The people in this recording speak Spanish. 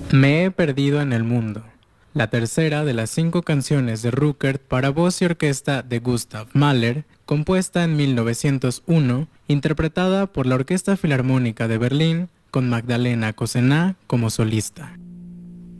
Me he perdido en el mundo, la tercera de las 5 canciones de Ruckert para voz y orquesta de Gustav Mahler, compuesta en 1901, interpretada por la Orquesta Filarmónica de Berlín, con Magdalena Kozená como solista.